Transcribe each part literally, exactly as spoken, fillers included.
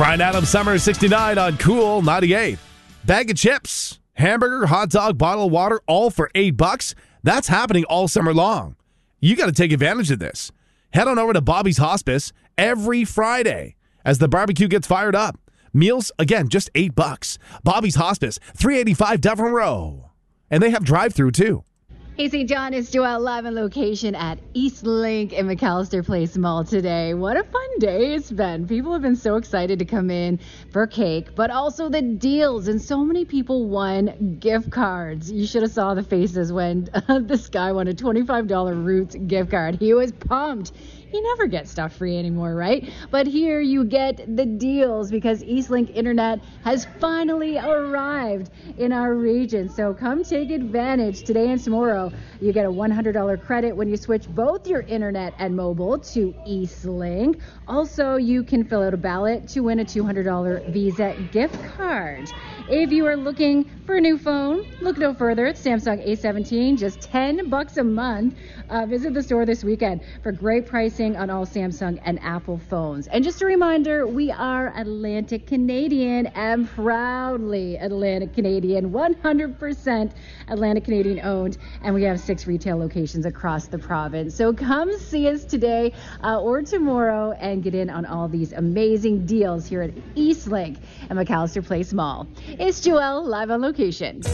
Brian Adams, Summer sixty-nine on Cool ninety-eight. Bag of chips, hamburger, hot dog, bottle of water, all for eight bucks. That's happening all summer long. You got to take advantage of this. Head on over to Bobby's Hospice every Friday as the barbecue gets fired up. Meals, again, just eight bucks. Bobby's Hospice, three eighty-five Devon Row. And they have drive-through, too. Hey, Saint John, it's Joelle live on location at Eastlink in McAllister Place Mall today. What a fun day it's been. People have been so excited to come in for cake, but also the deals. And so many people won gift cards. You should have saw the faces when uh, this guy won a twenty-five dollars Roots gift card. He was pumped. You never get stuff free anymore, right? But here you get the deals because Eastlink Internet has finally arrived in our region. So come take advantage today and tomorrow. You get a one hundred dollars credit when you switch both your internet and mobile to Eastlink. Also, you can fill out a ballot to win a two hundred dollars Visa gift card. If you are looking for a new phone, look no further. It's Samsung A seventeen, just ten bucks a month. Uh, visit the store this weekend for great pricing on all Samsung and Apple phones. And just a reminder, we are Atlantic Canadian and proudly Atlantic Canadian, one hundred percent Atlantic Canadian owned, and we have six retail locations across the province. So come see us today uh, or tomorrow and get in on all these amazing deals here at Eastlink and McAllister Place Mall. It's Joelle live on location.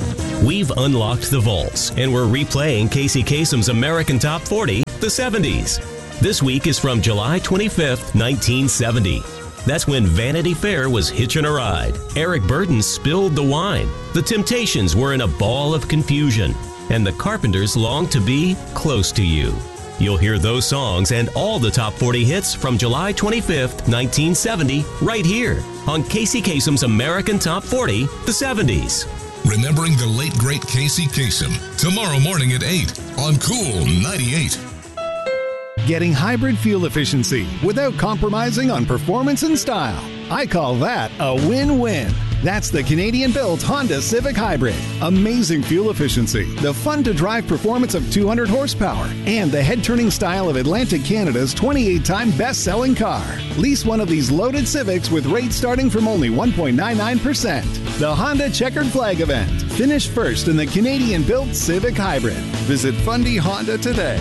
We've unlocked the vaults, and we're replaying Casey Kasem's American Top forty, the seventies. This week is from July twenty-fifth, nineteen seventy. That's when Vanity Fair was hitching a ride. Eric Burdon spilled the wine. The Temptations were in a ball of confusion. And the Carpenters longed to be close to you. You'll hear those songs and all the top forty hits from July twenty-fifth, nineteen seventy, right here on Casey Kasem's American Top forty, the seventies. Remembering the late, great Casey Kasem, tomorrow morning at eight on Cool ninety-eight. Getting hybrid fuel efficiency without compromising on performance and style. I call that a win-win. That's the Canadian-built Honda Civic Hybrid. Amazing fuel efficiency, the fun-to-drive performance of two hundred horsepower, and the head-turning style of Atlantic Canada's twenty-eight time best-selling car. Lease one of these loaded Civics with rates starting from only one point nine nine percent. The Honda Checkered Flag event. Finish first in the Canadian-built Civic Hybrid. Visit Fundy Honda today.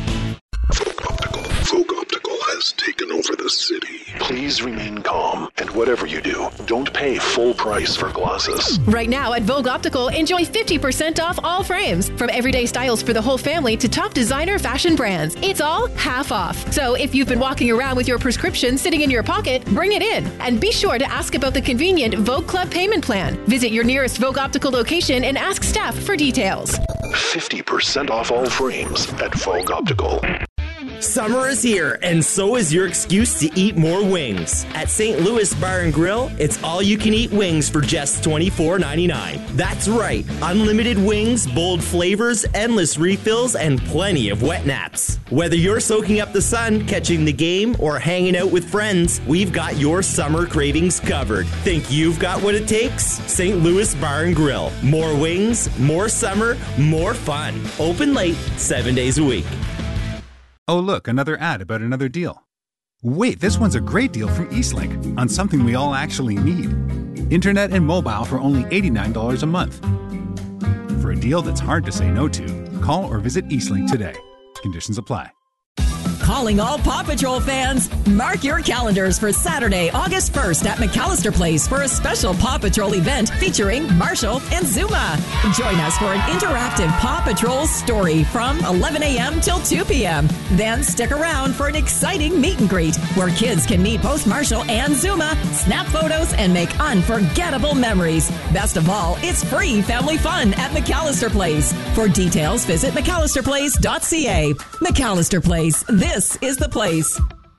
Folk Optical has taken over the city. Please remain calm, and whatever you do, don't pay full price for glasses. Right now at Vogue Optical, enjoy fifty percent off all frames. From everyday styles for the whole family to top designer fashion brands. It's all half off. So if you've been walking around with your prescription sitting in your pocket, bring it in. And be sure to ask about the convenient Vogue Club payment plan. Visit your nearest Vogue Optical location and ask staff for details. fifty percent off all frames at Vogue Optical. Summer is here, and so is your excuse to eat more wings. At Saint Louis Bar and Grill, it's all-you-can-eat wings for just twenty-four ninety-nine. That's right, unlimited wings, bold flavors, endless refills, and plenty of wet naps. Whether you're soaking up the sun, catching the game, or hanging out with friends, we've got your summer cravings covered. Think you've got what it takes? Saint Louis Bar and Grill. More wings, more summer, more fun. Open late, seven days a week. Oh, look, another ad about another deal. Wait, this one's a great deal from Eastlink on something we all actually need. Internet and mobile for only eighty-nine dollars a month. For a deal that's hard to say no to, call or visit Eastlink today. Conditions apply. Calling all Paw Patrol fans. Mark your calendars for Saturday, August first at McAllister Place for a special Paw Patrol event featuring Marshall and Zuma. Join us for an interactive Paw Patrol story from eleven a.m. till two p.m. Then stick around for an exciting meet and greet where kids can meet both Marshall and Zuma, snap photos, and make unforgettable memories. Best of all, it's free family fun at McAllister Place. For details, visit McAllister Place dot c a. McAllister Place. This This is the place.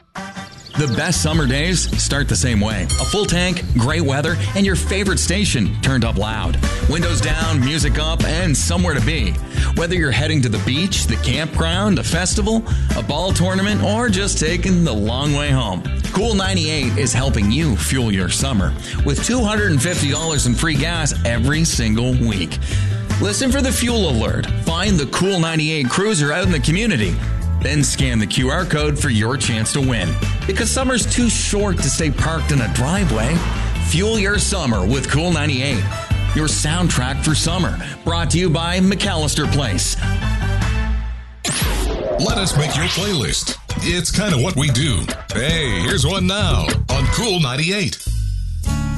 The best summer days start the same way. A full tank, great weather, and your favorite station turned up loud. Windows down, music up, and somewhere to be. Whether you're heading to the beach, the campground, a festival, a ball tournament, or just taking the long way home, Cool ninety-eight is helping you fuel your summer with two hundred fifty dollars in free gas every single week. Listen for the fuel alert. Find the Cool ninety-eight cruiser out in the community. Then scan the Q R code for your chance to win. Because summer's too short to stay parked in a driveway. Fuel your summer with Cool ninety-eight. Your soundtrack for summer. Brought to you by McAllister Place. Let us make your playlist. It's kind of what we do. Hey, here's one now on Cool ninety-eight.